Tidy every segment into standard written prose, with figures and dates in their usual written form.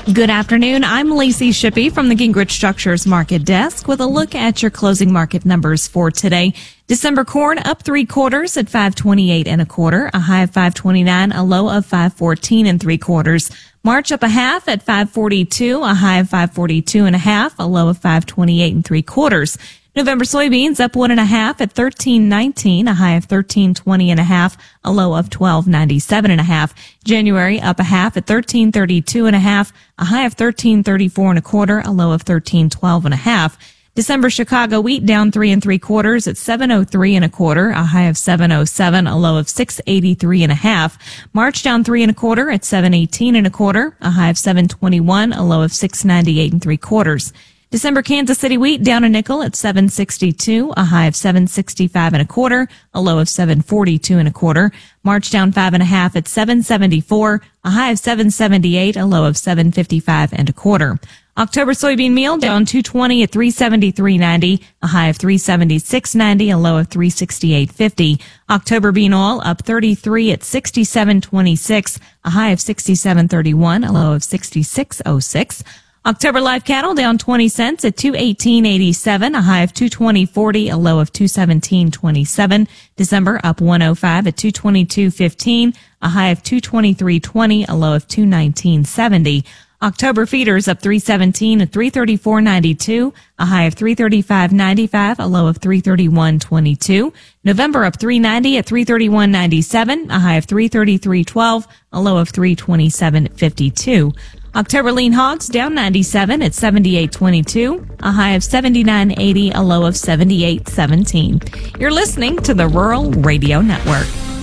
Good afternoon. I'm Lacey Shippey from the Gingrich Structures Market Desk with a look at your closing market numbers for today. December corn up 3/4 at 5.28 1/4, a high of 5.29, a low of 5.14 3/4. March up a half at 5.42, a high of 5.42 1/2, a low of 5.28 3/4. November soybeans up 1 1/2 at 13.19, a high of 13.20 1/2, a low of 12.97 1/2. January up a half at 13.32 1/2, a high of 13.34 1/4, a low of 13.12 1/2. December Chicago wheat down 3 3/4 at 7.03 1/4, a high of 7.07, a low of 6.83 1/2. March down 3 1/4 at 7.18 1/4, a high of 7.21, a low of 6.98 3/4. December Kansas City wheat down a nickel at 7.62, a high of 7.65 1/4, a low of 7.42 1/4. March down 5 1/2 at 7.74, a high of 7.78, a low of 7.55 1/4. October soybean meal down 2.20 at 373.90, a high of 376.90, a low of 368.50. October bean oil up 33 at 67.26, a high of 67.31, a low of 66.06. October live cattle down 20 cents at 218.87, a high of 220.40, a low of 217.27. December up 105 at 222.15, a high of 223.20, a low of 219.70. October feeders up 317 at 334.92, a high of 335.95, a low of 331.22. November up 390 at 331.97, a high of 333.12, a low of 327.52. October lean hogs down 97 at 78.22, a high of 79.80, a low of 78.17. You're listening to the Rural Radio Network.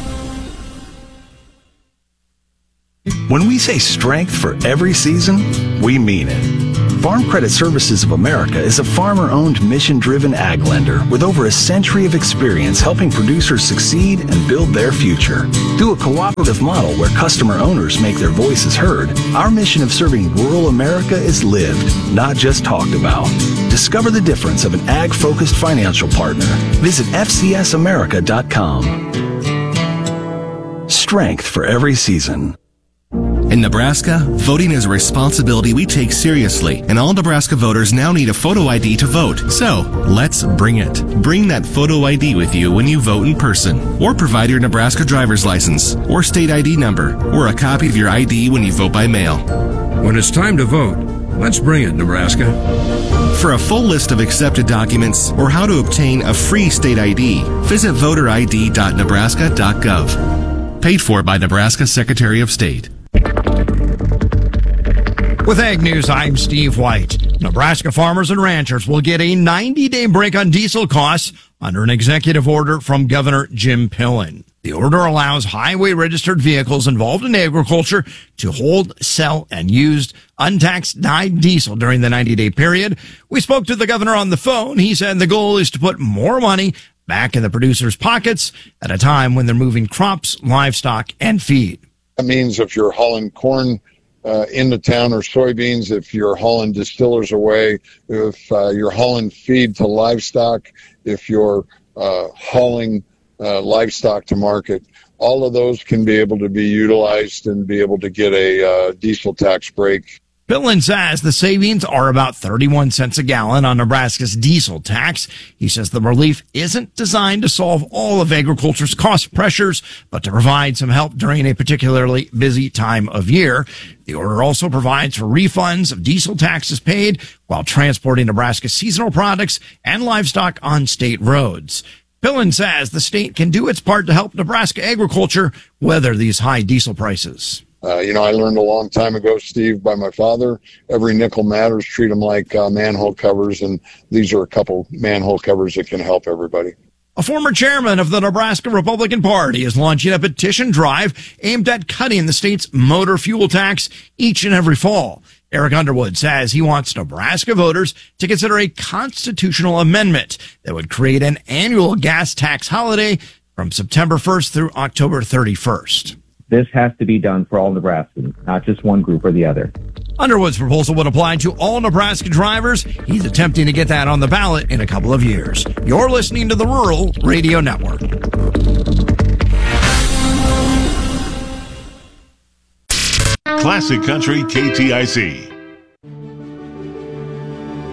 When we say strength for every season, we mean it. Farm Credit Services of America is a farmer-owned, mission-driven ag lender with over a century of experience helping producers succeed and build their future. Through a cooperative model where customer owners make their voices heard, our mission of serving rural America is lived, not just talked about. Discover the difference of an ag-focused financial partner. Visit FCSAmerica.com. Strength for every season. In Nebraska, voting is a responsibility we take seriously, and all Nebraska voters now need a photo ID to vote. So, let's bring it. Bring that photo ID with you when you vote in person, or provide your Nebraska driver's license, or state ID number, or a copy of your ID when you vote by mail. When it's time to vote, let's bring it, Nebraska. For a full list of accepted documents or how to obtain a free state ID, visit voterid.nebraska.gov. Paid for by Nebraska Secretary of State. With Ag News, I'm Steve White. Nebraska farmers and ranchers will get a 90-day break on diesel costs under an executive order from Governor Jim Pillen. The order allows highway-registered vehicles involved in agriculture to hold, sell, and use untaxed dyed diesel during the 90-day period. We spoke to the governor on the phone. He said the goal is to put more money back in the producers' pockets at a time when they're moving crops, livestock, and feed. That means if you're hauling corn into town or soybeans, if you're hauling distillers away, if you're hauling feed to livestock, if you're hauling livestock to market, all of those can be able to be utilized and be able to get a diesel tax break. Pillen says the savings are about 31 cents a gallon on Nebraska's diesel tax. He says the relief isn't designed to solve all of agriculture's cost pressures, but to provide some help during a particularly busy time of year. The order also provides for refunds of diesel taxes paid while transporting Nebraska's seasonal products and livestock on state roads. Pillen says the state can do its part to help Nebraska agriculture weather these high diesel prices. I learned a long time ago, Steve, by my father, every nickel matters. Treat them like manhole covers, and these are a couple manhole covers that can help everybody. A former chairman of the Nebraska Republican Party is launching a petition drive aimed at cutting the state's motor fuel tax each and every fall. Eric Underwood says he wants Nebraska voters to consider a constitutional amendment that would create an annual gas tax holiday from September 1st through October 31st. This has to be done for all Nebraskans, not just one group or the other. Underwood's proposal would apply to all Nebraska drivers. He's attempting to get that on the ballot in a couple of years. You're listening to the Rural Radio Network. Classic Country KTIC.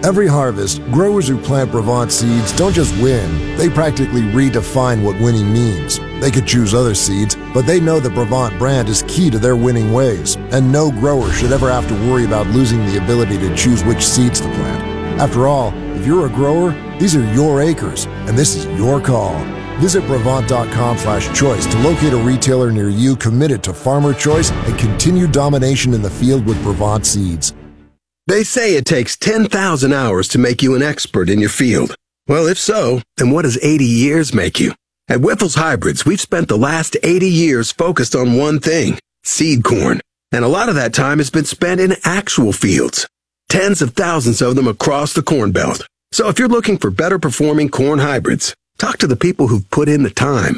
Every harvest, growers who plant Brevant seeds don't just win, they practically redefine what winning means. They could choose other seeds, but they know the Brevant brand is key to their winning ways, and no grower should ever have to worry about losing the ability to choose which seeds to plant. After all, if you're a grower, these are your acres, and this is your call. Visit Brevant.com/choice to locate a retailer near you committed to farmer choice and continued domination in the field with Brevant seeds. They say it takes 10,000 hours to make you an expert in your field. Well, if so, then what does 80 years make you? At Wyffels Hybrids, we've spent the last 80 years focused on one thing, seed corn. And a lot of that time has been spent in actual fields. Tens of thousands of them across the Corn Belt. So if you're looking for better performing corn hybrids, talk to the people who've put in the time.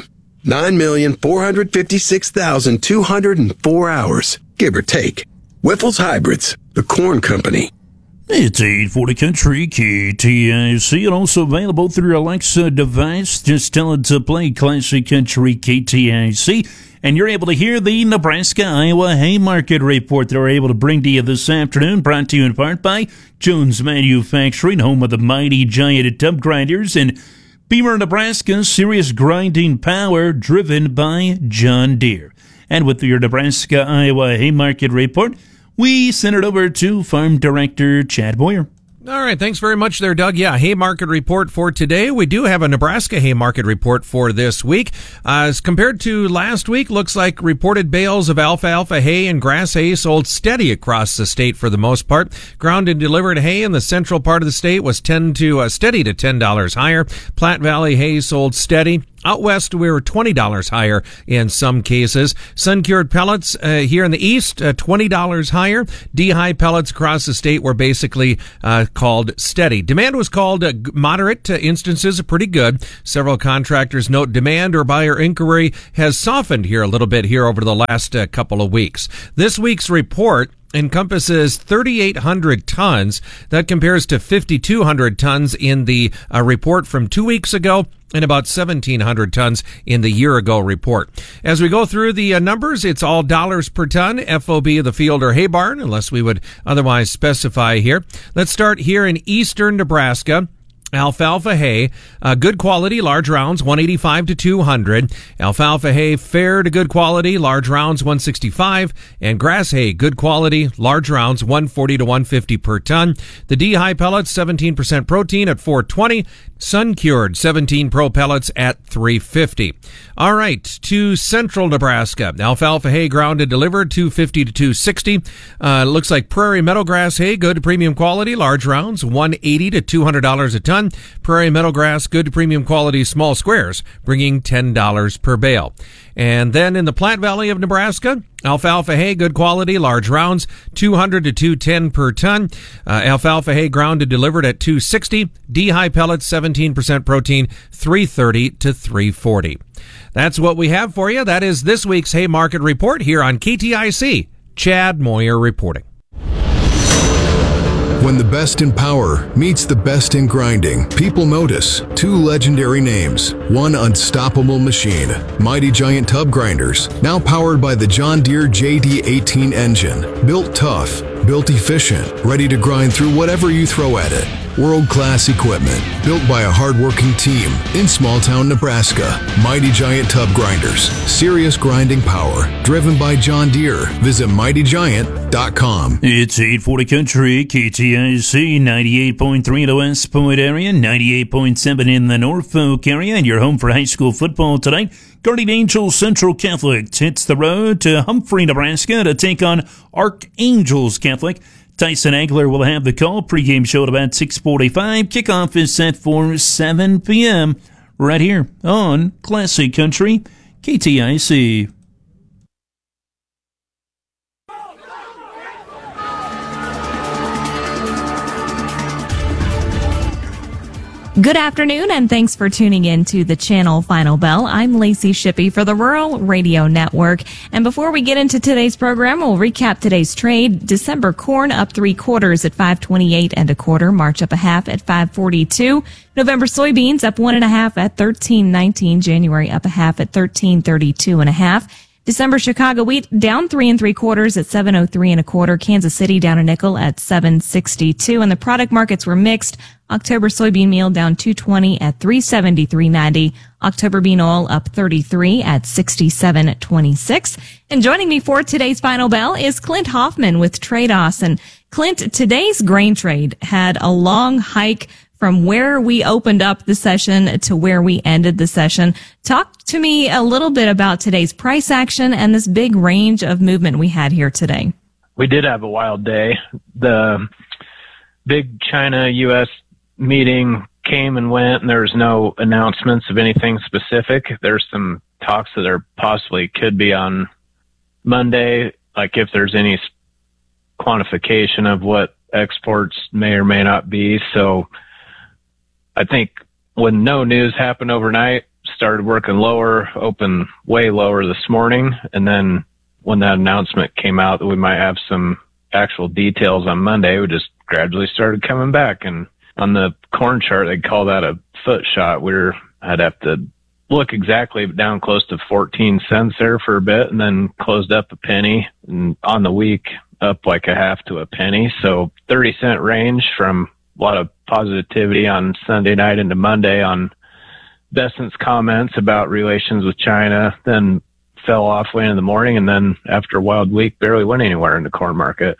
9,456,204 hours, give or take. Wyffels Hybrids, the corn company. It's 840 Country KTIC, and also available through your Alexa device. Just tell it to play Classic Country KTIC, and you're able to hear the Nebraska-Iowa Haymarket Report that we're able to bring to you this afternoon, brought to you in part by Jones Manufacturing, home of the Mighty Giant Tub Grinders, and Beamer, Nebraska, serious grinding power driven by John Deere. And with your Nebraska-Iowa Haymarket Report, we send it over to Farm Director Chad Boyer. All right, thanks very much there, Doug. Yeah, Haymarket Report for today. We do have a Nebraska Haymarket Report for this week. As compared to last week, looks like reported bales of alfalfa hay and grass hay sold steady across the state for the most part. Ground and delivered hay in the central part of the state was steady to $10 higher. Platte Valley hay sold steady. Out west, we were $20 higher in some cases. Sun-cured pellets here in the east, $20 higher. D-high pellets across the state were basically called steady. Demand was called moderate. Instances are pretty good. Several contractors note demand or buyer inquiry has softened here a little bit here over the last couple of weeks. This week's report encompasses 3,800 tons. That compares to 5,200 tons in the report from 2 weeks ago, and about 1,700 tons in the year-ago report. As we go through the numbers, it's all dollars per ton, FOB of the field or hay barn, unless we would otherwise specify here. Let's start here in eastern Nebraska. Alfalfa hay, good quality, large rounds, 185 to 200. Alfalfa hay, fair to good quality, large rounds, 165. And grass hay, good quality, large rounds, 140 to 150 per ton. The D-high pellets, 17% protein at $4.20. Sun-cured 17 Pro pellets at $3.50. All right, to central Nebraska. Alfalfa hay ground and delivered $2.50 to $2.60. Looks like prairie meadowgrass hay, good premium quality, large rounds, $180 to $200 a ton. Prairie meadowgrass, good premium quality, small squares, bringing $10 per bale. And then in the Platte Valley of Nebraska, alfalfa hay, good quality, large rounds, $200 to $210 per ton. Alfalfa hay ground and delivered at $2.60. D-high pellets, 17% protein, $3.30 to $3.40. That's what we have for you. That is this week's Haymarket Report here on KTIC. Chad Moyer reporting. When the best in power meets the best in grinding, people notice two legendary names, one unstoppable machine, Mighty Giant Tub Grinders, now powered by the John Deere JD18 engine, built tough, built efficient, ready to grind through whatever you throw at it. World-class equipment, built by a hard-working team in small-town Nebraska. Mighty Giant Tub Grinders, serious grinding power, driven by John Deere. Visit mightygiant.com. It's 840 Country, KTIC, 98.3 in the West Point area, 98.7 in the Norfolk area, and your home for high school football tonight. Guardian Angels Central Catholic hits the road to Humphrey, Nebraska to take on Archangels Catholic. Tyson Agler will have the call. Pre-game show at about 6:45. Kickoff is set for 7 p.m. right here on Classic Country, KTIC. Good afternoon, and thanks for tuning in to the Channel Final Bell. I'm Lacey Shippey for the Rural Radio Network. And before we get into today's program, we'll recap today's trade. December corn up 3/4 at 5.28 1/4. March up 1/2 at 5.42. November soybeans up 1 1/2 at 13.19. January up 1/2 at 13.32 1/2. December Chicago wheat down 3 3/4 at 703 1/4. Kansas City down a nickel at 762. And the product markets were mixed. October soybean meal down 220 at 373.90. October bean oil up 33 at 67.26. And joining me for today's final bell is Clint Hoffman with Trados. And Clint, today's grain trade had a long hike from where we opened up the session to where we ended the session. Talk to me a little bit about today's price action and this big range of movement we had here today. We did have a wild day. The big China-U.S. meeting came and went, and there was no announcements of anything specific. There's some talks that there possibly could be on Monday, like if there's any quantification of what exports may or may not be. So I think when no news happened overnight, started working lower, opened way lower this morning. And then when that announcement came out that we might have some actual details on Monday, we just gradually started coming back. And on the corn chart, they call that a foot shot. I'd have to look exactly, but down close to 14 cents there for a bit, and then closed up a penny, and on the week up like a half to a penny. So 30-cent range from a lot of positivity on Sunday night into Monday on Bessent's comments about relations with China, then fell off way in the morning, and then after a wild week, barely went anywhere in the corn market.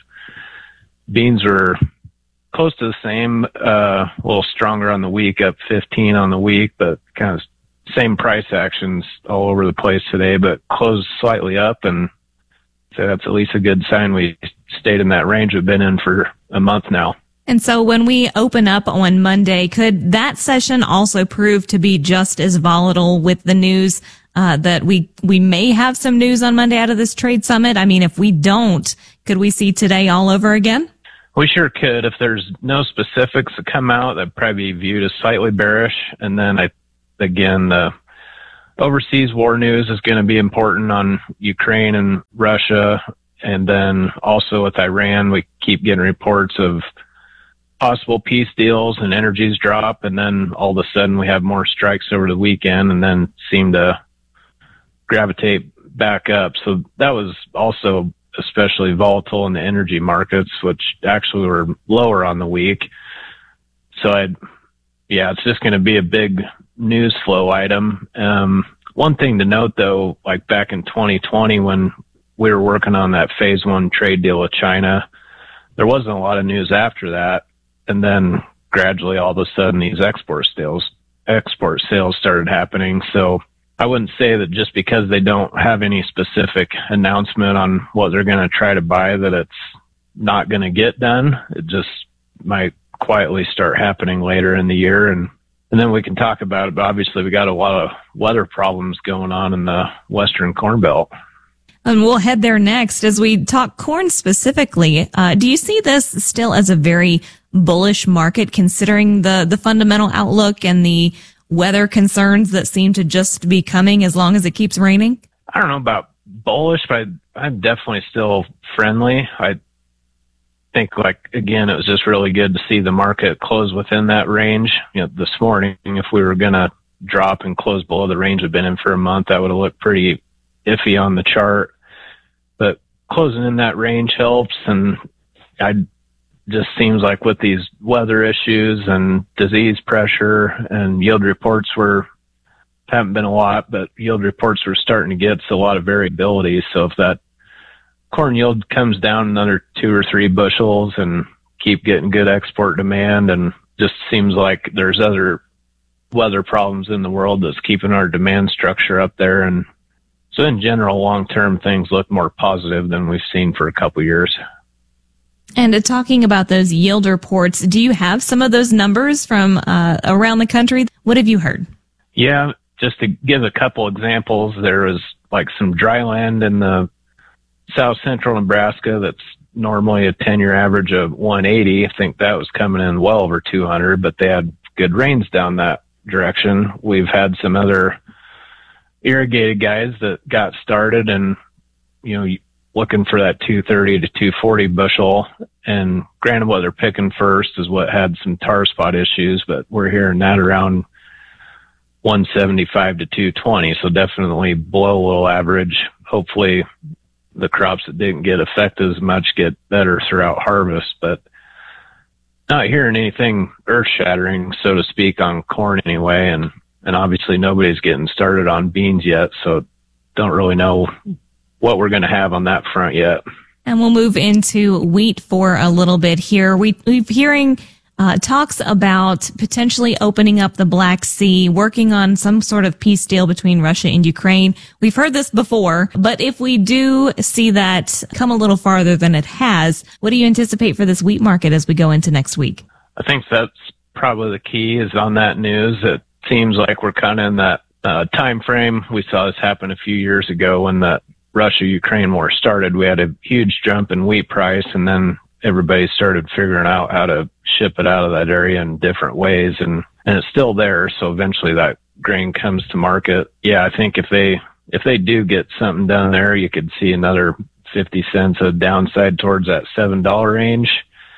Beans were close to the same, a little stronger on the week, up 15 on the week, but kind of same price actions all over the place today, but closed slightly up, and so that's at least a good sign we stayed in that range we've been in for a month now. And so when we open up on Monday, could that session also prove to be just as volatile with the news that we may have some news on Monday out of this trade summit? I mean, if we don't, could we see today all over again? We sure could. If there's no specifics that come out, that'd probably be viewed as slightly bearish. And then again, the overseas war news is going to be important on Ukraine and Russia. And then also with Iran, we keep getting reports of possible peace deals and energies drop. And then all of a sudden we have more strikes over the weekend and then seem to gravitate back up. So that was also especially volatile in the energy markets, which actually were lower on the week. So it's just going to be a big news flow item. One thing to note though, like back in 2020 when we were working on that phase 1 trade deal with China, there wasn't a lot of news after that. And then gradually all of a sudden these export sales started happening. So I wouldn't say that just because they don't have any specific announcement on what they're going to try to buy that it's not going to get done. It just might quietly start happening later in the year. And then we can talk about it. But obviously we got a lot of weather problems going on in the Western Corn Belt. And we'll head there next as we talk corn specifically. Do you see this still as a very bullish market considering the fundamental outlook and the weather concerns that seem to just be coming as long as it keeps raining? I don't know about bullish, but I'm definitely still friendly. I think, again, it was just really good to see the market close within that range. This morning, if we were going to drop and close below the range we've been in for a month, that would have looked pretty iffy on the chart. But closing in that range helps, and just seems like with these weather issues and disease pressure and yield reports haven't been a lot, but yield reports were starting to get a lot of variability. So if that corn yield comes down another 2 or 3 bushels and keep getting good export demand, and just seems like there's other weather problems in the world that's keeping our demand structure up there. And so in general, long-term things look more positive than we've seen for a couple of years. And talking about those yield reports, do you have some of those numbers from around the country? What have you heard? Yeah, just to give a couple examples, there was like some dry land in the south central Nebraska that's normally a 10-year average of 180. I think that was coming in well over 200, but they had good rains down that direction. We've had some other irrigated guys that got started and, looking for that 230 to 240 bushel. And granted, what they're picking first is what had some tar spot issues, but we're hearing that around 175 to 220. So definitely below a little average. hopefully the crops that didn't get affected as much get better throughout harvest, but not hearing anything earth shattering, so to speak, on corn anyway. And obviously nobody's getting started on beans yet. So don't really know what we're going to have on that front yet. And we'll move into wheat for a little bit here. We've hearing talks about potentially opening up the Black Sea, working on some sort of peace deal between Russia and Ukraine. We've heard this before, but if we do see that come a little farther than it has, what do you anticipate for this wheat market as we go into next week? I think that's probably the key is on that news. It seems like we're kind of in that time frame. We saw this happen a few years ago when the Russia-Ukraine war started. We had a huge jump in wheat price, and then everybody started figuring out how to ship it out of that area in different ways, and it's still there. So eventually that grain comes to market. Yeah, I think if they do get something done there, you could see another 50 cents of downside towards that $7 range.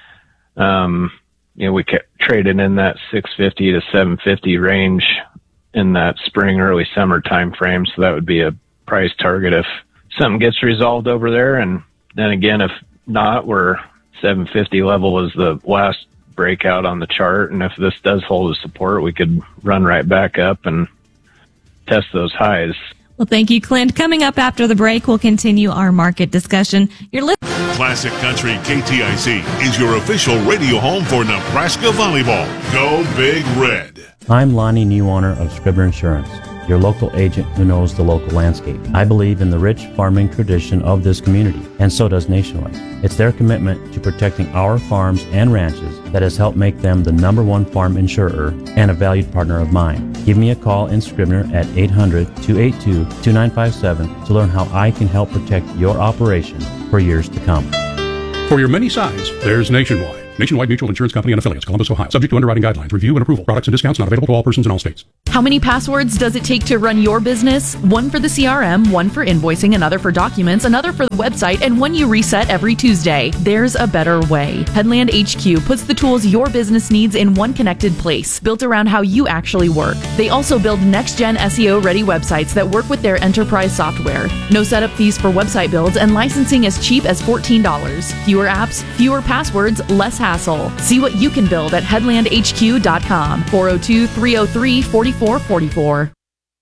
We kept trading in that 650 to 750 range in that spring, early summer time frame. So that would be a price target if something gets resolved over there. And then again, if not, we're 750 level is the last breakout on the chart. And if this does hold a support, we could run right back up and test those highs. Well, thank you, Clint. Coming up after the break, we'll continue our market discussion. Classic Country KTIC is your official radio home for Nebraska volleyball. Go Big Red. I'm Lonnie, new owner of Scribner Insurance, your local agent who knows the local landscape. I believe in the rich farming tradition of this community, and so does Nationwide. It's their commitment to protecting our farms and ranches that has helped make them the #1 farm insurer and a valued partner of mine. Give me a call in Scribner at 800-282-2957 to learn how I can help protect your operation for years to come. For your many sides, there's Nationwide. Nationwide Mutual Insurance Company and Affiliates, Columbus, Ohio. Subject to underwriting guidelines, review and approval. Products and discounts not available to all persons in all states. How many passwords does it take to run your business? One for the CRM, one for invoicing, another for documents, another for the website, and one you reset every Tuesday. There's a better way. Headland HQ puts the tools your business needs in one connected place, built around how you actually work. They also build next-gen SEO-ready websites that work with their enterprise software. No setup fees for website builds, and licensing as cheap as $14. Fewer apps, fewer passwords, less hassle. See what you can build at headlandhq.com. 402-303-4444.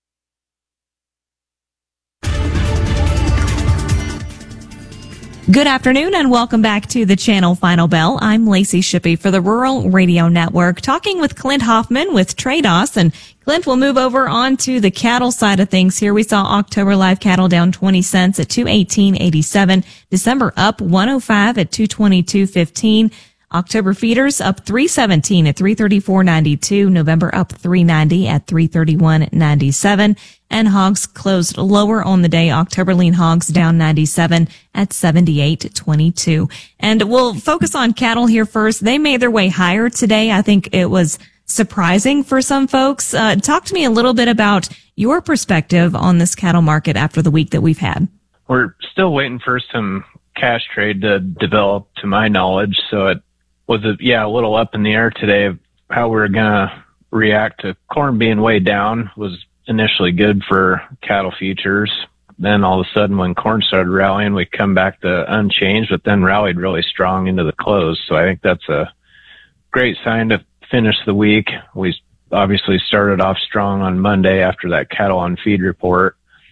Good afternoon and welcome back to the Channel Final Bell. I'm Lacey Shippey for the Rural Radio Network, talking with Clint Hoffman with Trados. And Clint, we'll move over on to the cattle side of things here. We saw October live cattle down 20 cents at 218.87. December up 105 at 222.15. October feeders up 317 at 334.92. November up 390 at 331.97. And hogs closed lower on the day. October lean hogs down 97 at 78.22. And we'll focus on cattle here first. They made their way higher today. I think it was surprising for some folks. Talk to me a little bit about your perspective on this cattle market after the week that we've had. We're still waiting for some cash trade to develop, to my knowledge. So it was a little up in the air today of how we're going to react to corn being way down. Was initially good for cattle futures. Then all of a sudden when corn started rallying, we come back to unchanged, but then rallied really strong into the close. So I think that's a great sign to finish the week. We obviously started off strong on Monday after that cattle on feed report.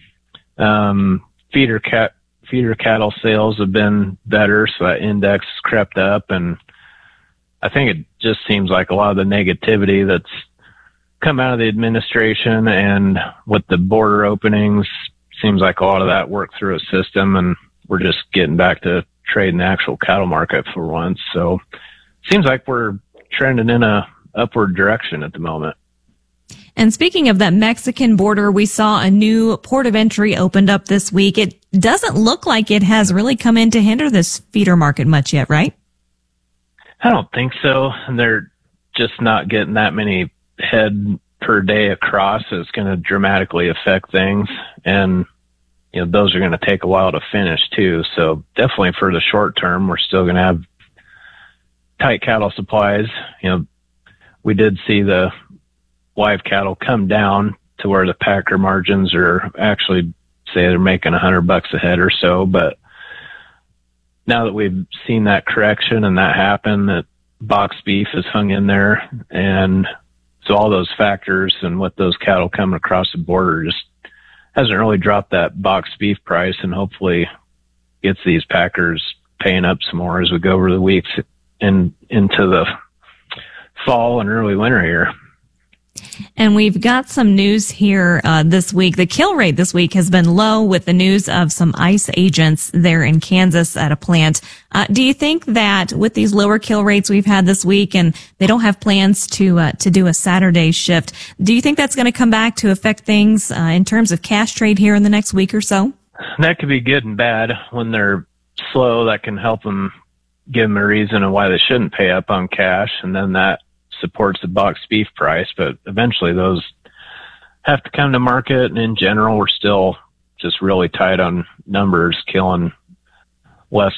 Feeder cattle sales have been better, so that index crept up, and I think it just seems like a lot of the negativity that's come out of the administration and with the border openings, seems like a lot of that worked through a system, and we're just getting back to trading the actual cattle market for once. So seems like we're trending in a upward direction at the moment. And speaking of that Mexican border, we saw a new port of entry opened up this week. It doesn't look like it has really come in to hinder this feeder market much yet, right? I don't think so. And they're just not getting that many head per day across. So it's going to dramatically affect things. And, those are going to take a while to finish too. So definitely for the short term, we're still going to have tight cattle supplies. We did see the live cattle come down to where the packer margins are actually say they're making $100 a head or so. But now that we've seen that correction and that happen, that box beef has hung in there. And so all those factors and with those cattle coming across the border just hasn't really dropped that box beef price, and hopefully gets these packers paying up some more as we go over the weeks and into the fall and early winter here. And we've got some news here this week. The kill rate this week has been low with the news of some ICE agents there in Kansas at a plant. Do you think that with these lower kill rates we've had this week, and they don't have plans to do a Saturday shift, do you think that's going to come back to affect things in terms of cash trade here in the next week or so? That could be good and bad. When they're slow, that can help them, give them a reason of why they shouldn't pay up on cash, and then that supports the box beef price. But eventually those have to come to market, and in general we're still just really tight on numbers, killing less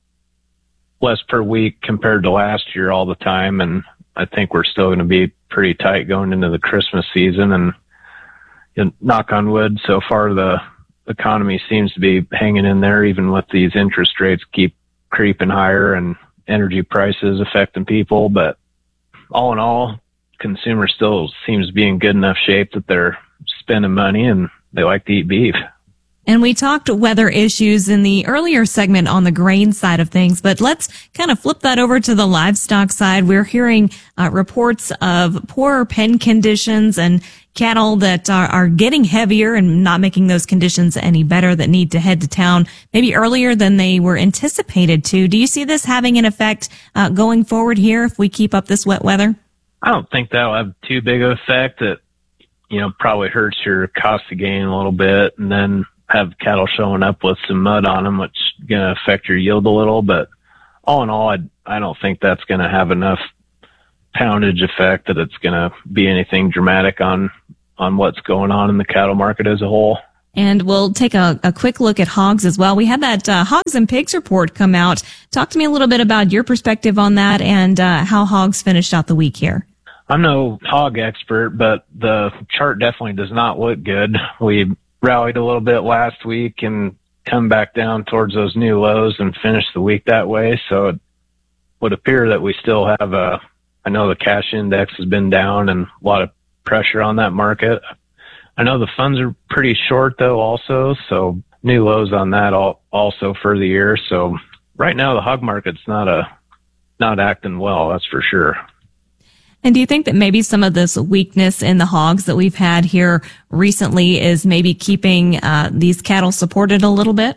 per week compared to last year all the time. And I think we're still going to be pretty tight going into the Christmas season, and knock on wood, so far the economy seems to be hanging in there, even with these interest rates keep creeping higher and energy prices affecting people. But all in all, consumers still seems to be in good enough shape that they're spending money and they like to eat beef. And we talked weather issues in the earlier segment on the grain side of things, but let's kind of flip that over to the livestock side. We're hearing reports of poor pen conditions and cattle that are getting heavier and not making those conditions any better, that need to head to town maybe earlier than they were anticipated to. Do you see this having an effect going forward here if we keep up this wet weather? I don't think that'll have too big of an effect. That, probably hurts your cost of gain a little bit, and then have cattle showing up with some mud on them, which is going to affect your yield a little. But all in all, I don't think that's going to have enough poundage effect that it's going to be anything dramatic on what's going on in the cattle market as a whole. And we'll take a quick look at hogs as well. We had that hogs and pigs report come out. Talk to me a little bit about your perspective on that and how hogs finished out the week here. I'm no hog expert, but the chart definitely does not look good. We rallied a little bit last week and come back down towards those new lows and finish the week that way. So it would appear that we still have I know the cash index has been down and a lot of pressure on that market. I know the funds are pretty short though also, so new lows on that also for the year. So right now the hog market's not acting well, that's for sure. And do you think that maybe some of this weakness in the hogs that we've had here recently is maybe keeping these cattle supported a little bit?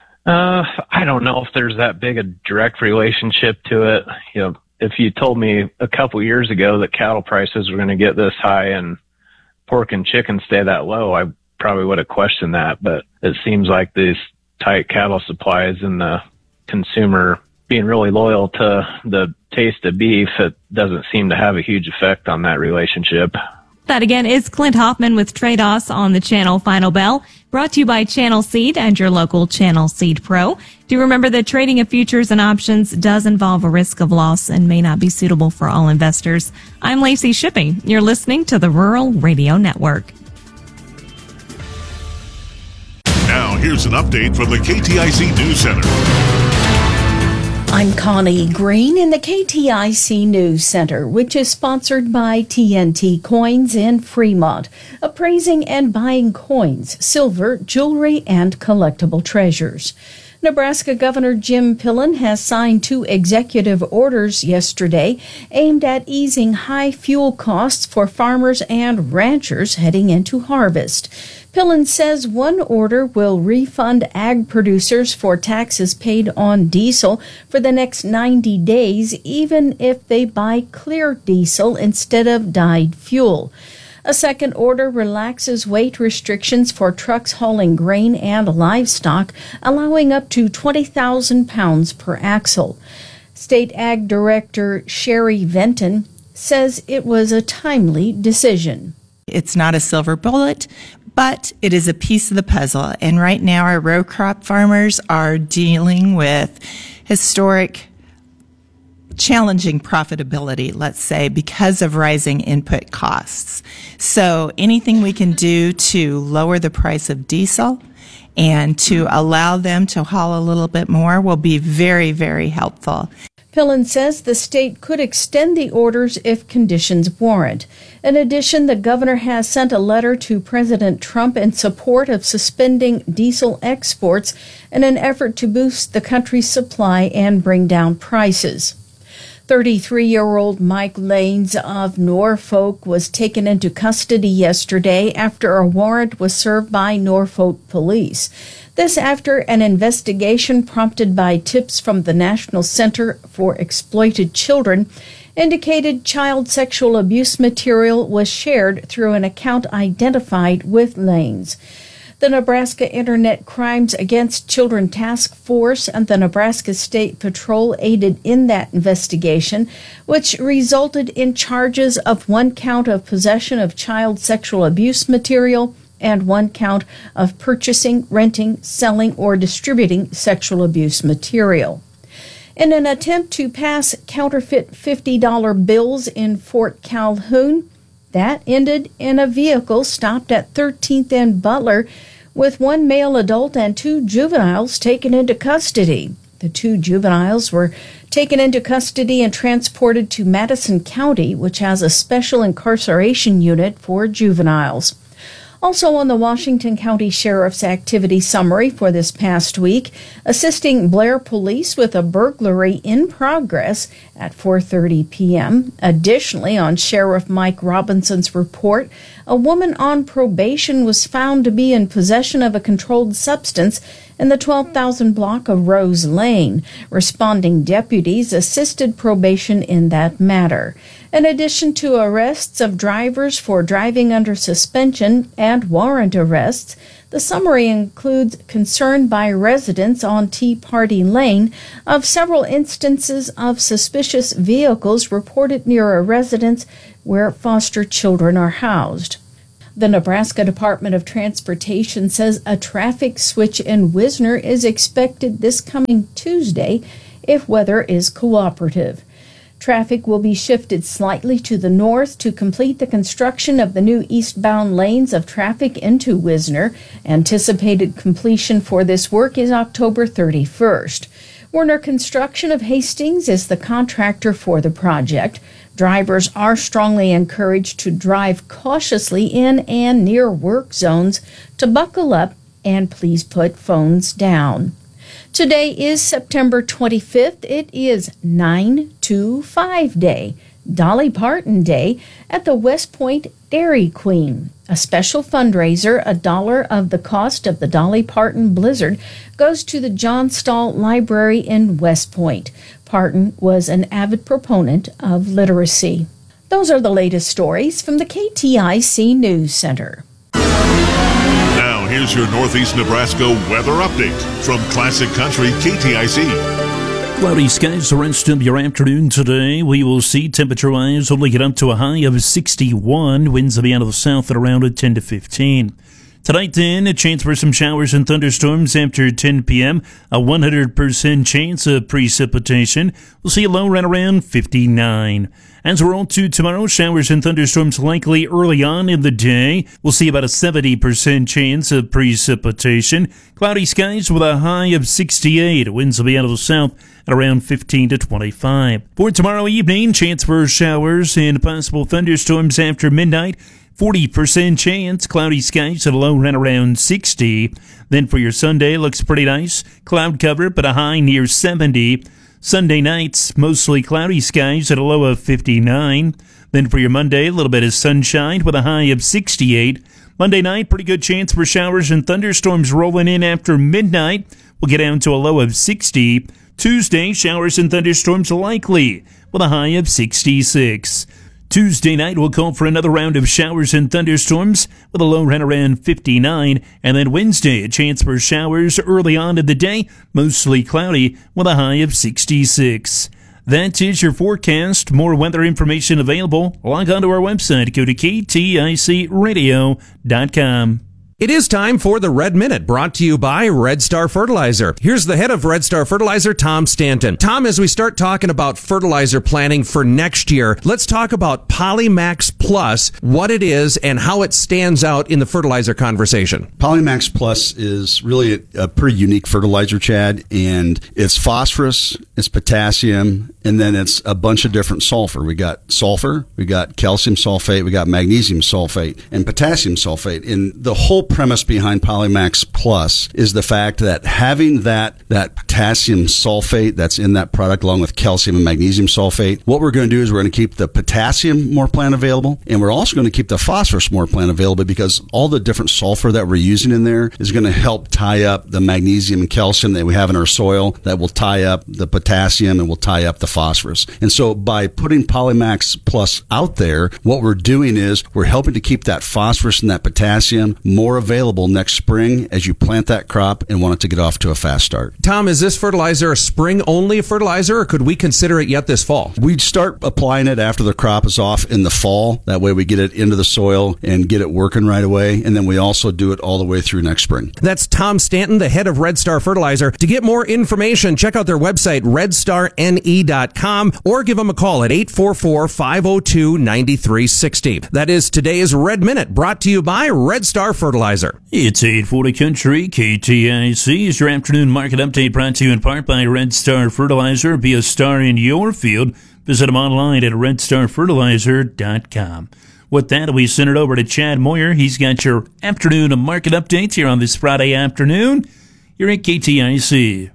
I don't know if there's that big a direct relationship to it. If you told me a couple years ago that cattle prices were going to get this high and pork and chicken stay that low, I probably would have questioned that. But it seems like these tight cattle supplies and the consumer being really loyal to the taste of beef, it doesn't seem to have a huge effect on that relationship. That again is Clint Hoffman with Trade-Offs on the Channel Final Bell, brought to you by Channel Seed and your local Channel Seed Pro. Do remember that trading of futures and options does involve a risk of loss and may not be suitable for all investors. I'm Lacey Shippey. You're listening to the Rural Radio Network. Now here's an update from the KTIC News Center. I'm Connie Green in the KTIC News Center, which is sponsored by TNT Coins in Fremont, appraising and buying coins, silver, jewelry, and collectible treasures. Nebraska Governor Jim Pillen has signed 2 executive orders yesterday aimed at easing high fuel costs for farmers and ranchers heading into harvest. Pillen says one order will refund ag producers for taxes paid on diesel for the next 90 days, even if they buy clear diesel instead of dyed fuel. A second order relaxes weight restrictions for trucks hauling grain and livestock, allowing up to 20,000 pounds per axle. State Ag Director Sherry Venton says it was a timely decision. It's not a silver bullet, but it is a piece of the puzzle. And right now our row crop farmers are dealing with historic challenging profitability, let's say, because of rising input costs. So anything we can do to lower the price of diesel and to allow them to haul a little bit more will be very, very helpful. Pillen says the state could extend the orders if conditions warrant. In addition, the governor has sent a letter to President Trump in support of suspending diesel exports in an effort to boost the country's supply and bring down prices. 33-year-old Mike Lanes of Norfolk was taken into custody yesterday after a warrant was served by Norfolk police. This after an investigation prompted by tips from the National Center for Exploited Children indicated child sexual abuse material was shared through an account identified with Lanes. The Nebraska Internet Crimes Against Children Task Force and the Nebraska State Patrol aided in that investigation, which resulted in charges of 1 count of possession of child sexual abuse material and 1 count of purchasing, renting, selling, or distributing sexual abuse material. In an attempt to pass counterfeit $50 bills in Fort Calhoun, that ended in a vehicle stopped at 13th and Butler with 1 male adult and 2 juveniles taken into custody. The 2 juveniles were taken into custody and transported to Madison County, which has a special incarceration unit for juveniles. Also on the Washington County Sheriff's activity summary for this past week, assisting Blair Police with a burglary in progress at 4:30 p.m. Additionally, on Sheriff Mike Robinson's report, a woman on probation was found to be in possession of a controlled substance in the 12,000 block of Rose Lane. Responding deputies assisted probation in that matter. In addition to arrests of drivers for driving under suspension and warrant arrests, the summary includes concern by residents on Tea Party Lane of several instances of suspicious vehicles reported near a residence where foster children are housed. The Nebraska Department of Transportation says a traffic switch in Wisner is expected this coming Tuesday if weather is cooperative. Traffic will be shifted slightly to the north to complete the construction of the new eastbound lanes of traffic into Wisner. Anticipated completion for this work is October 31st. Werner Construction of Hastings is the contractor for the project. Drivers are strongly encouraged to drive cautiously in and near work zones, to buckle up, and please put phones down. Today is September 25th. It is 925 Day, Dolly Parton Day at the West Point Dairy Queen. A special fundraiser, $1 of the cost of the Dolly Parton Blizzard, goes to the John Stahl Library in West Point. Parton was an avid proponent of literacy. Those are the latest stories from the KTIC News Center. Now, here's your Northeast Nebraska weather update from Classic Country KTIC. Cloudy skies the rest of your afternoon today. We will see temperature-wise only get up to a high of 61. Winds will be out of the south at around 10 to 15. Tonight then, a chance for some showers and thunderstorms after 10 p.m. A 100% chance of precipitation. We'll see a low right around 59. As we're on to tomorrow, showers and thunderstorms likely early on in the day. We'll see about a 70% chance of precipitation. Cloudy skies with a high of 68. Winds will be out of the south at around 15 to 25. For tomorrow evening, chance for showers and possible thunderstorms after midnight. 40% chance, cloudy skies at a low right around 60. Then for your Sunday, looks pretty nice. Cloud cover, but a high near 70. Sunday nights, mostly cloudy skies at a low of 59. Then for your Monday, a little bit of sunshine with a high of 68. Monday night, pretty good chance for showers and thunderstorms rolling in after midnight. We'll get down to a low of 60. Tuesday, showers and thunderstorms likely with a high of 66. Tuesday night, we'll call for another round of showers and thunderstorms with a low right around 59. And then Wednesday, a chance for showers early on in the day, mostly cloudy with a high of 66. That is your forecast. More weather information available. Log on to our website. Go to KTICradio.com. It is time for the Red Minute, brought to you by Red Star Fertilizer. Here's the head of Red Star Fertilizer, Tom Stanton. Tom, as we start talking about fertilizer planning for next year, let's talk about Polymax Plus, what it is and how it stands out in the fertilizer conversation. Polymax Plus is really a pretty unique fertilizer, Chad, and it's phosphorus, it's potassium, and then it's a bunch of different sulfur. We got sulfur, we got calcium sulfate, we got magnesium sulfate, and potassium sulfate. And the whole premise behind Polymax Plus is the fact that having that potassium sulfate that's in that product along with calcium and magnesium sulfate, what we're going to do is we're going to keep the potassium more plant available, and we're also going to keep the phosphorus more plant available, because all the different sulfur that we're using in there is going to help tie up the magnesium and calcium that we have in our soil that will tie up the potassium and will tie up the phosphorus. And so by putting Polymax Plus out there, what we're doing is we're helping to keep that phosphorus and that potassium more available next spring as you plant that crop and want it to get off to a fast start. Tom, is this fertilizer a spring-only fertilizer, or could we consider it yet this fall? We'd start applying it after the crop is off in the fall. That way we get it into the soil and get it working right away. And then we also do it all the way through next spring. That's Tom Stanton, the head of Red Star Fertilizer. To get more information, check out their website, redstarne.com, or give them a call at 844-502-9360. That is today's Red Minute, brought to you by Red Star Fertilizer. It's 840 Country. KTIC is your afternoon market update, brought to you in part by Red Star Fertilizer. Be a star in your field. Visit them online at redstarfertilizer.com. With that, we send it over to Chad Moyer. He's got your afternoon market updates here on this Friday afternoon. You're at KTIC.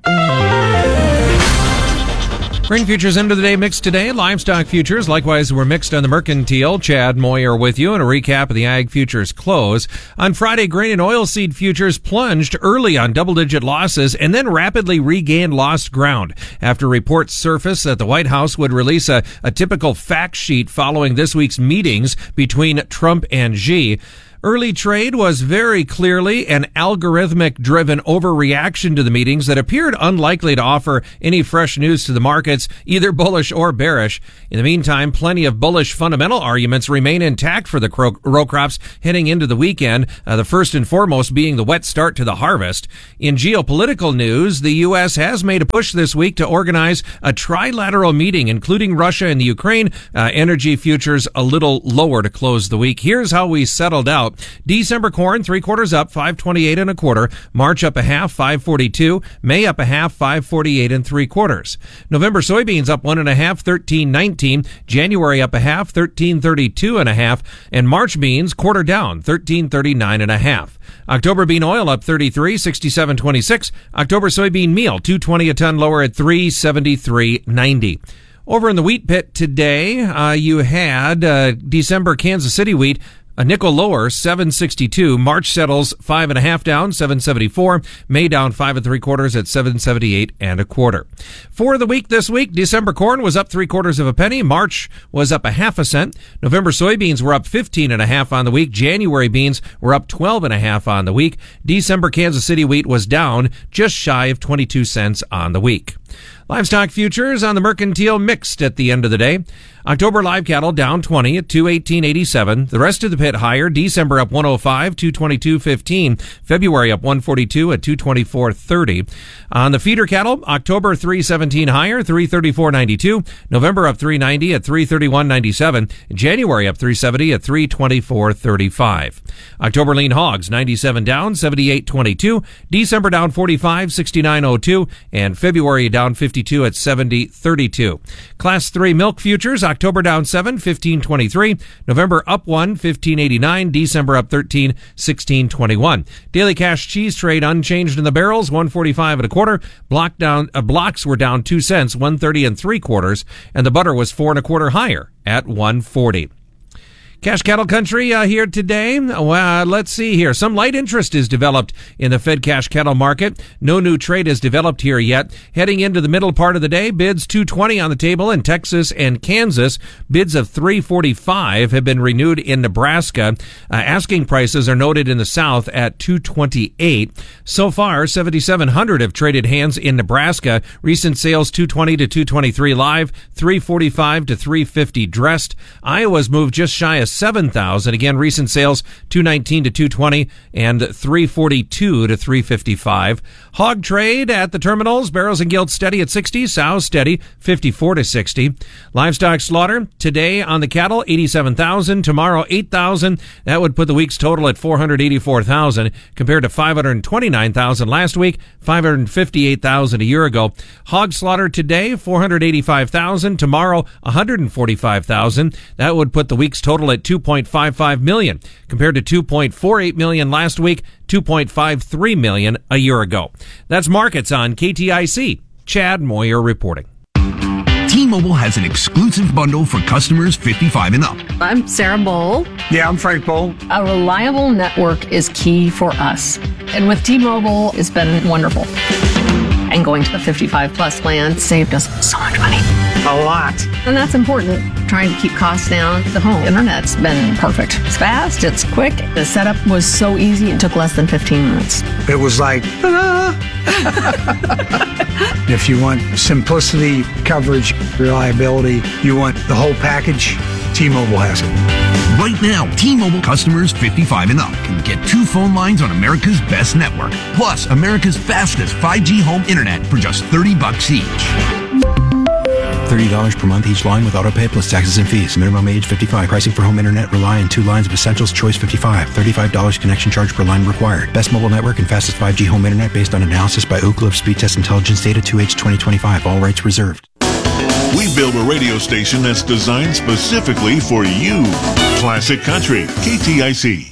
Grain futures into the day mixed today. Livestock futures, likewise, were mixed on the mercantile. Chad Moyer with you, and a recap of the ag futures close. On Friday, grain and oilseed futures plunged early on double-digit losses and then rapidly regained lost ground after reports surfaced that the White House would release a typical fact sheet following this week's meetings between Trump and Xi. Early trade was very clearly an algorithmic-driven overreaction to the meetings that appeared unlikely to offer any fresh news to the markets, either bullish or bearish. In the meantime, plenty of bullish fundamental arguments remain intact for the row crops heading into the weekend, the first and foremost being the wet start to the harvest. In geopolitical news, the U.S. has made a push this week to organize a trilateral meeting, including Russia and the Ukraine. Energy futures a little lower to close the week. Here's how we settled out. December corn, 3/4 up, 5.28 1/4. March up a half, 5.42. May up a half, 5.48 3/4. November soybeans up 1 1/2, 13.19. January up a half, 13.32 1/2. And March beans quarter down, 13.39 1/2. October bean oil up 33, 67.26. October soybean meal, 2.20 a ton lower at 3.73.90. Over in the wheat pit today, you had December Kansas City wheat a nickel lower, 7.62. March settles 5 1/2 down, 7.74. May down 5 3/4 at 7.78 1/4. For the week this week, December corn was up 3/4 of a penny. March was up a half a cent. November soybeans were up 15 1/2 on the week. January beans were up 12 1/2 on the week. December Kansas City wheat was down just shy of 22 cents on the week. Livestock futures on the mercantile mixed at the end of the day. October live cattle down 20 at 218.87. The rest of the pit higher. December up 105, 222.15. February up 142 at 224.30. On the feeder cattle, October 317 higher, 334.92. November up 390 at 331.97. January up 370 at 324.35. October lean hogs 97 down, 78.22. December down 45, 69.02. And February down 52 at 70.32. Class 3 milk futures, October down 7, 15.23. November up 1, 15.89. December up 13, 16.21. Daily cash cheese trade unchanged in the barrels, 145 1/4. Blocks were down 2 cents, 130 3/4. And the butter was 4 1/4 higher at 140. Cash cattle country here today. Let's see here. Some light interest is developed in the fed cash cattle market. No new trade is developed here yet. Heading into the middle part of the day, bids 220 on the table in Texas and Kansas. Bids of 345 have been renewed in Nebraska. Asking prices are noted in the South at 228. So far, 7,700 have traded hands in Nebraska. Recent sales 220 to 223 live, 345 to 350 dressed. Iowa's moved just shy of $7,000. Again, recent sales $219 to $220 and $342 to $355. Hog trade at the terminals, barrels and gilts steady at 60, sows steady 54 to 60. Livestock slaughter today on the cattle 87,000, tomorrow 8,000. That would put the week's total at 484,000 compared to 529,000 last week, 558,000 a year ago. Hog slaughter today 485,000, tomorrow 145,000. That would put the week's total at 2.55 million compared to 2.48 million last week, 2.53 million a year ago. That's markets on KTIC. Chad Moyer reporting. T-Mobile has an exclusive bundle for customers 55 and up. I'm Sarah Bowl. Yeah, I'm Frank Bowl. A reliable network is key for us. And with T-Mobile, it's been wonderful. And going to the 55 plus plan saved us so much money. A lot. And that's important. Trying to keep costs down. The home internet's been perfect. It's fast, it's quick. The setup was so easy, it took less than 15 minutes. It was like, If you want simplicity, coverage, reliability, you want the whole package, T-Mobile has it. Right now, T-Mobile customers 55 and up can get 2 phone lines on America's best network, plus America's fastest 5G home internet for just $30 each. $30 per month each line with autopay plus taxes and fees. Minimum age 55. Pricing for home internet rely on 2 lines of Essentials Choice 55. $35 connection charge per line required. Best mobile network and fastest 5G home internet based on analysis by Ookla of Speed Test Intelligence data 2H 2025. All rights reserved. We built a radio station that's designed specifically for you. Classic Country, KTIC.